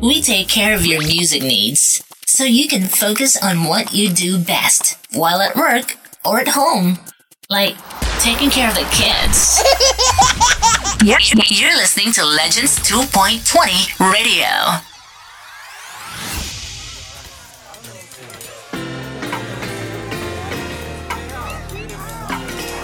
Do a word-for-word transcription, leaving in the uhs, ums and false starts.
We take care of your music needs so you can focus on what you do best while at work or at home, like taking care of the kids. You're listening to Legends two point twenty Radio.